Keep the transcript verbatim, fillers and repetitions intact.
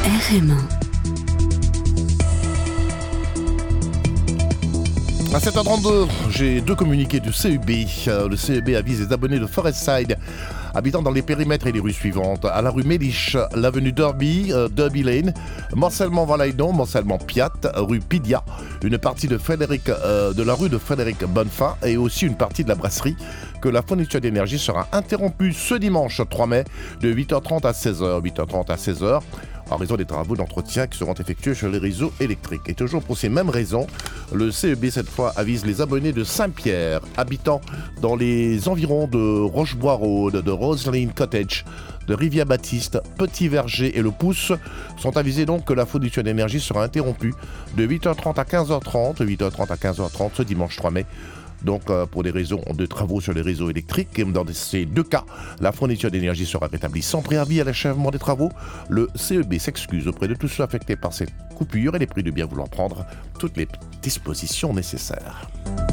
R M un. À sept heures trente-deux, j'ai deux communiqués du C E B. Le C E B avise les abonnés de Forestside habitant dans les périmètres et les rues suivantes. À la rue Méliche, l'avenue Derby, euh, Derby Lane, Morcellement-Valaidon, Morcellement-Piat, rue Pidia, une partie de, Frédéric, euh, de la rue de Frédéric Bonnefin et aussi une partie de la brasserie, que la fourniture d'énergie sera interrompue ce dimanche trois mai de huit heures trente à seize heures. huit heures trente à seize heures. En raison des travaux d'entretien qui seront effectués sur les réseaux électriques. Et toujours pour ces mêmes raisons, le C E B cette fois avise les abonnés de Saint-Pierre, habitant dans les environs de Rochebois Road, de Roseline Cottage, de Rivière-Baptiste, Petit Verger et Le Pouce, sont avisés donc que la fourniture d'énergie sera interrompue de huit heures trente à quinze heures trente, huit heures trente à quinze heures trente ce dimanche trois mai. Donc euh, pour des raisons de travaux sur les réseaux électriques, et dans ces deux cas, la fourniture d'énergie sera rétablie sans préavis à l'achèvement des travaux. Le C E B s'excuse auprès de tous ceux affectés par cette coupure et les prie de bien vouloir prendre toutes les dispositions nécessaires.